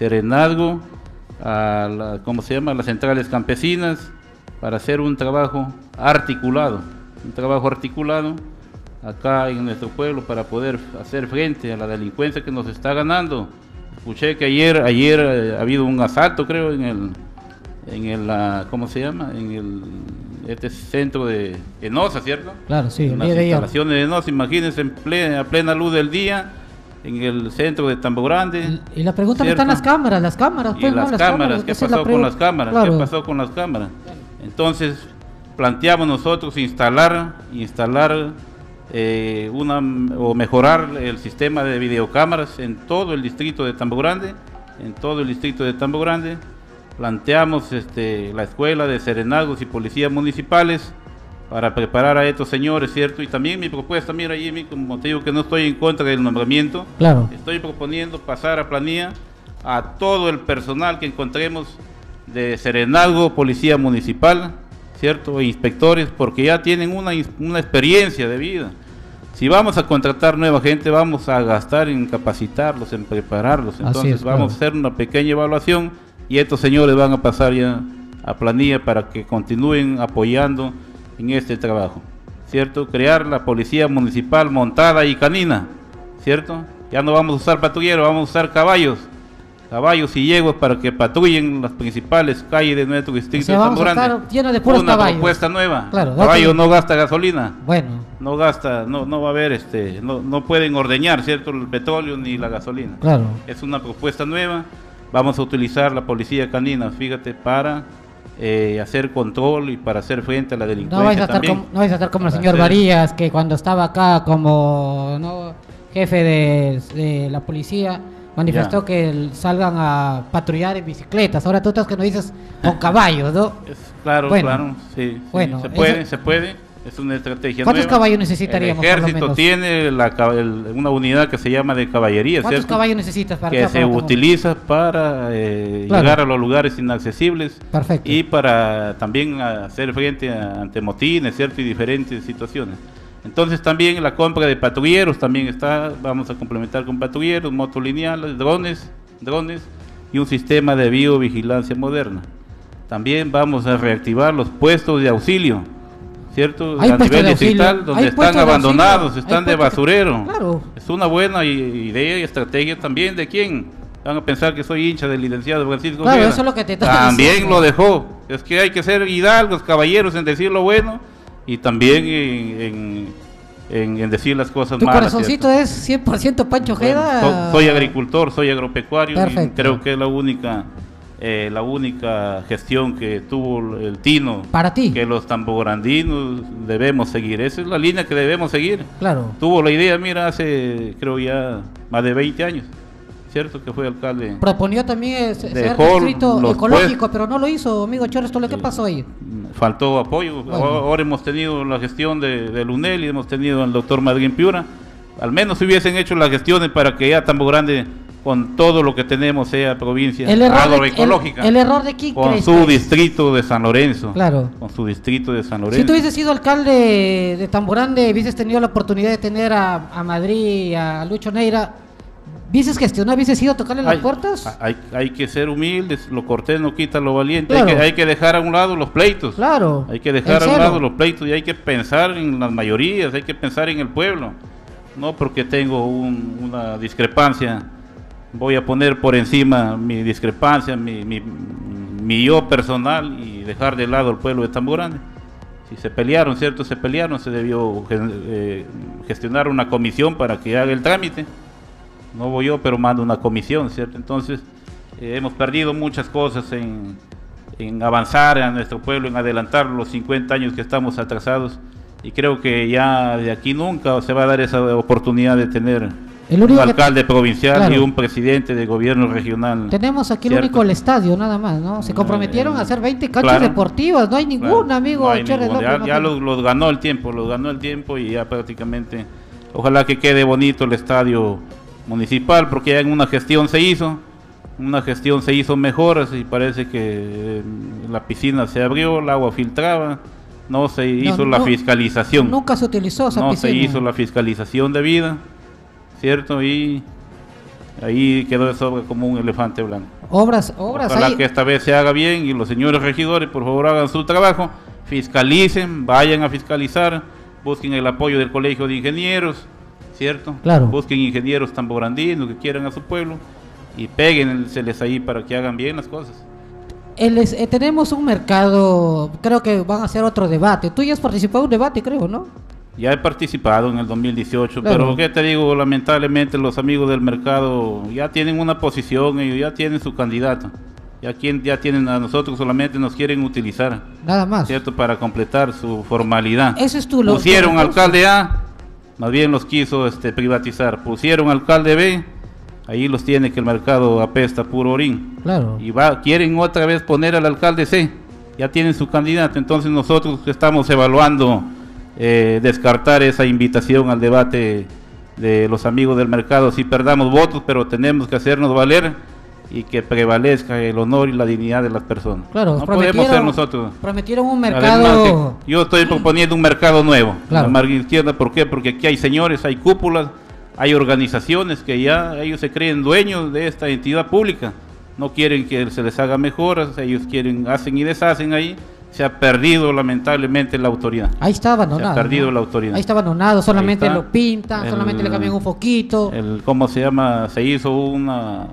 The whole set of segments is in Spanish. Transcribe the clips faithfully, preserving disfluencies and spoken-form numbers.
Serenazgo, a la, ¿cómo se llama?, las centrales campesinas, para hacer un trabajo articulado, un trabajo articulado acá en nuestro pueblo para poder hacer frente a la delincuencia que nos está ganando. Escuché que ayer, ayer eh, ha habido un asalto, creo, en el, en el, uh, ¿cómo se llama?, en el este centro de Enosa, ¿cierto? Claro, sí. En las instalaciones de Enosa, imagínense, en plena, a plena luz del día, en el centro de Tambo Grande. Y la pregunta ¿cierto? ¿Están las cámaras? Las cámaras, pues, y ¿no? las, las cámaras, cámaras, ¿qué pasó con las cámaras? Claro. ¿Qué pasó con las cámaras? Entonces, planteamos nosotros instalar, instalar eh, una, o mejorar el sistema de videocámaras en todo el distrito de Tambo Grande, en todo el distrito de Tambo Grande. Planteamos este, la escuela de serenazgos y policías municipales para preparar a estos señores, ¿cierto? Y también mi propuesta, mira Jimmy, como te digo que no estoy en contra del nombramiento, claro. Estoy proponiendo pasar a planilla a todo el personal que encontremos de serenazgo, policía municipal, ¿cierto? E inspectores, porque ya tienen una, una experiencia de vida. Si vamos a contratar nueva gente, vamos a gastar en capacitarlos, en prepararlos. Entonces es, vamos claro. a hacer una pequeña evaluación y estos señores van a pasar ya a planilla para que continúen apoyando en este trabajo, ¿cierto? Crear la policía municipal montada y canina, ¿cierto? Ya no vamos a usar patrulleros, vamos a usar caballos, caballos y yeguas para que patrullen las principales calles de nuestro distrito. O sea, de Tambo Grande. Lleno de puros Una caballos. propuesta nueva. Claro, caballo no gasta gasolina. Bueno. No gasta, no, no va a haber, este, no, no pueden ordeñar, ¿cierto? El petróleo ni la gasolina. Claro. Es una propuesta nueva. Vamos a utilizar la policía canina, fíjate, para eh, hacer control y para hacer frente a la delincuencia. No vais a estar, también, como, no vais a estar como el señor hacer... Varías, que cuando estaba acá como ¿no? jefe de, de la policía, manifestó ya. que el, salgan a patrullar en bicicletas. Ahora tú estás que no dices con caballos, ¿no? Es, claro, bueno, claro, sí, sí bueno, se puede, eso... se puede. Es una estrategia ¿Cuántos nueva. caballos necesitaríamos? El ejército tiene la, el, una unidad que se llama de caballería, ¿cuántos ¿cierto? caballos necesitas para que se utiliza para eh, claro. llegar a los lugares inaccesibles. Perfecto. Y para también hacer frente a, ante motines, ¿cierto? Y diferentes situaciones. Entonces también la compra de patrulleros también está, vamos a complementar con patrulleros, motos lineales, drones, drones y un sistema de biovigilancia moderna. También vamos a reactivar los puestos de auxilio, ¿cierto? A nivel distrital, donde están abandonados, están de basurero. Claro. Es una buena idea y estrategia también de quién. Van a pensar que soy hincha del licenciado Francisco Claro, Vera. eso es lo que te También diciendo. lo dejó. Es que hay que ser hidalgos, caballeros en decir lo bueno y también en, en, en, en decir las cosas ¿Tu malas. ¿Tu corazoncito ¿cierto? es cien por ciento Pancho Ojeda? Bueno, soy agricultor, soy agropecuario. Perfecto. Y creo que es la única... Eh, la única gestión que tuvo el Tino para ti, que los tambograndinos debemos seguir, esa es la línea que debemos seguir. Claro. Tuvo la idea, mira, hace creo ya más de veinte años, ¿cierto? Que fue alcalde. Proponió también ser distrito ecológico, pues, pero no lo hizo, amigo Chores, ¿qué pasó ahí? Faltó apoyo. Bueno. Ahora hemos tenido la gestión de, de Lunel y hemos tenido al doctor Madrid Piura. Al menos hubiesen hecho las gestiones para que ya Tambo Grande, con todo lo que tenemos, sea provincia agroecológica. El, el error de quién con su distrito de San Lorenzo. Claro. Con su distrito de San Lorenzo. Si tú hubieses sido alcalde de Tambo Grande, hubieses tenido la oportunidad de tener a, a Madrid, a Lucho Neira, ¿hubieses gestionado, hubieses ido a tocarle hay, las puertas? Hay, hay que ser humildes, lo cortés no quita lo valiente. Claro. Hay, que, hay que dejar a un lado los pleitos. Claro. Hay que dejar a un lado los pleitos y hay que pensar en las mayorías, hay que pensar en el pueblo. No porque tengo un, una discrepancia, voy a poner por encima mi discrepancia, mi, mi, mi yo personal y dejar de lado al pueblo de Tambo Grande. Si se pelearon, ¿cierto? Se pelearon, se debió eh, gestionar una comisión para que haga el trámite. No voy yo, pero mando una comisión, ¿cierto? Entonces, eh, hemos perdido muchas cosas en, en avanzar a nuestro pueblo, en adelantar los cincuenta años que estamos atrasados. Y creo que ya de aquí nunca se va a dar esa oportunidad de tener el un alcalde provincial, claro, y un presidente de gobierno regional. Tenemos aquí ¿cierto? El único el estadio nada más, ¿no? Se comprometieron eh, a hacer veinte canchas claro, deportivas, no hay ningún claro, amigo. No hay ningún. Ya, ya los, los ganó el tiempo, los ganó el tiempo y ya prácticamente, ojalá que quede bonito el estadio municipal, porque ya en una gestión se hizo, una gestión se hizo mejoras y parece que eh, la piscina se abrió, el agua filtraba. No se hizo no, la no, fiscalización. Nunca se utilizó esa No piscina. se hizo la fiscalización debida, ¿cierto? Y ahí quedó eso como un elefante blanco. Obras, obras. Ojalá ahí. que esta vez se haga bien y los señores regidores, por favor, hagan su trabajo, fiscalicen, vayan a fiscalizar, busquen el apoyo del Colegio de Ingenieros, ¿cierto? Claro. Busquen ingenieros tamborandinos que quieran a su pueblo y péguenseles ahí para que hagan bien las cosas. El es- eh, tenemos un mercado, creo que van a hacer otro debate. Tú ya has participado en un debate, creo, ¿no? Ya he participado en el dos mil dieciocho, Claro. pero ¿qué te digo? Lamentablemente los amigos del mercado ya tienen una posición, ellos ya tienen su candidato. Ya, quien, ya tienen a nosotros, solamente nos quieren utilizar, Nada más. ¿cierto? Para completar su formalidad. Ese es tu lo- Pusieron tu recurso. alcalde A, más bien los quiso este, privatizar. Pusieron alcalde B, ahí los tiene que el mercado apesta puro orín. Claro. Y va, quieren otra vez poner al alcalde C, ya tienen su candidato. Entonces nosotros estamos evaluando eh, descartar esa invitación al debate de los amigos del mercado. Si perdamos votos, pero tenemos que hacernos valer y que prevalezca el honor y la dignidad de las personas. Claro, no podemos ser prometieron, nosotros. prometieron un Además mercado. que yo estoy proponiendo un mercado nuevo, Claro. la margen izquierda. ¿Por qué? Porque aquí hay señores, hay cúpulas, hay organizaciones que ya ellos se creen dueños de esta entidad pública, no quieren que se les haga mejoras, ellos quieren, hacen y deshacen ahí. Se ha perdido lamentablemente la autoridad. Ahí está abandonado. Se ha perdido ¿no? la autoridad. Ahí está abandonado, solamente Ahí está. lo pintan, El- solamente le cambian un foquito. El, ¿Cómo se llama? Se hizo una,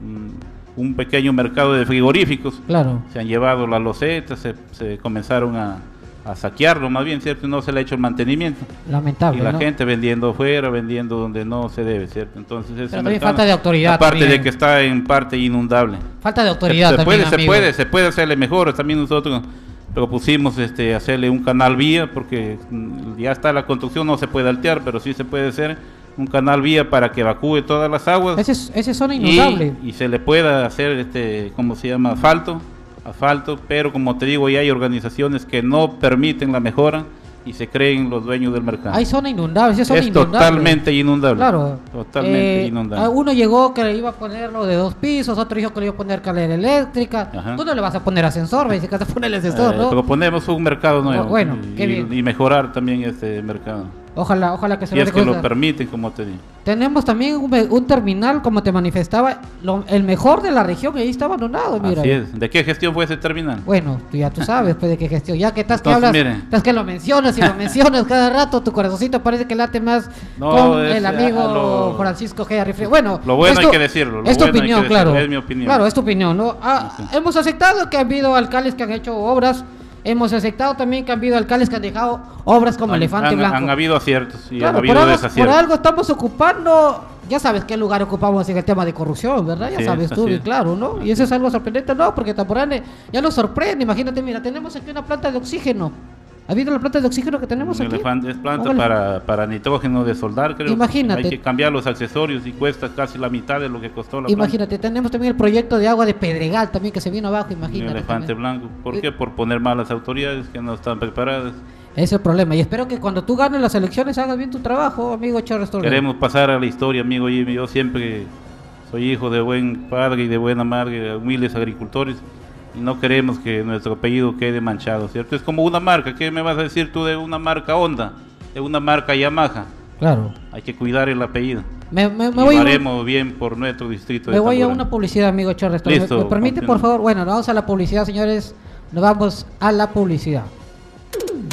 mm, un pequeño mercado de frigoríficos. Claro. Se han llevado las losetas, se, se comenzaron a, a saquearlo, más bien, ¿cierto? Y no se le ha hecho el mantenimiento. Lamentable. Y la ¿no? gente vendiendo afuera, vendiendo donde no se debe, ¿cierto? Entonces ese Pero también mercado, falta de autoridad aparte también. de que está en parte inundable. Falta de Se, autoridad se también, puede, se amigo. puede, se puede hacerle mejor. También nosotros propusimos este, hacerle un canal vía, porque mm, ya está la construcción, no se puede altear, pero sí se puede hacer un canal vía para que evacúe todas las aguas. Ese es, ese es zona y, inundable. y se le pueda hacer, este, ¿cómo se llama? Asfalto, asfalto, pero como te digo, ya hay organizaciones que no permiten la mejora y se creen los dueños del mercado. Hay zona inundable, esa zona Es inundable. totalmente inundable. Claro. Totalmente Eh, inundable. a Uno llegó que le iba a ponerlo de dos pisos, otro dijo que le iba a poner escalera eléctrica. Ajá. Tú no le vas a poner ascensor, me dice que vas a poner el ascensor, Eh, ¿no? proponemos un mercado nuevo Bueno, y, qué bien. y mejorar también este mercado. Ojalá, ojalá que se Si lo es que lo recuerda. permiten, como te digo. Tenemos también un, un terminal, como te manifestaba, lo- el mejor de la región, y ahí está abandonado, mira. Así es. ¿De qué gestión fue ese terminal? Bueno, tú ya tú sabes, pues, de qué gestión. Ya que estás que Entonces, hablas, mire. estás que lo mencionas y lo mencionas cada rato, tu corazoncito parece que late más No, con es, el amigo ah, lo- Francisco G. Arrifre. Bueno, Lo bueno esto- hay que decirlo, lo es tu bueno hay que opinión, decirlo, claro. es mi opinión. Claro, es tu opinión, ¿no? Ah, Sí. Hemos aceptado que ha habido alcaldes que han hecho obras. Hemos aceptado también que han habido alcaldes que han dejado obras como han, Elefante han- Blanco. han habido aciertos y Claro, han habido por, algo, por desaciertos. algo estamos ocupando, ya sabes qué lugar ocupamos en el tema de corrupción, ¿verdad? Ya Así sabes es, tú, así y es. claro, ¿no? Y eso es algo sorprendente, no, porque Tamborane ya nos sorprende, imagínate, mira, tenemos aquí una planta de oxígeno. ¿Has visto la planta de oxígeno que tenemos Un aquí? elefante es planta Póngale. para, para nitrógeno de soldar, creo. Imagínate. Hay que cambiar los accesorios y cuesta casi la mitad de lo que costó la Imagínate, tenemos también el proyecto de agua de Pedregal también que se vino abajo, planta. Un imagínate. elefante también. blanco. ¿Por Eh, qué? Por poner mal las autoridades que no están preparadas. Ese es el problema, y espero que cuando tú ganes las elecciones hagas bien tu trabajo, amigo Chorres Torres. Queremos pasar a la historia, amigo Jimmy. Yo siempre soy hijo de buen padre y de buena madre, de humildes agricultores, y no queremos que nuestro apellido quede manchado, ¿cierto? Es como una marca. ¿Qué me vas a decir tú de una marca Honda, de una marca Yamaha? Claro. Hay que cuidar el apellido. Me, me, me Y voy lo a un- haremos bien por nuestro distrito Me de voy a Tamborana. una publicidad, amigo Chorres Torres. Listo, ¿Me permite, continúa. por favor? Bueno, nos vamos a la publicidad, señores. Nos vamos a la publicidad.